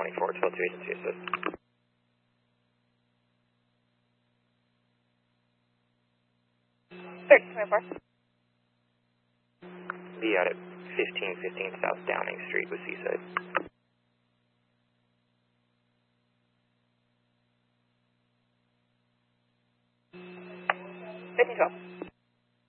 24, 12 to agency assist. Be out at 1515 South Downing Street with Seaside. 1512.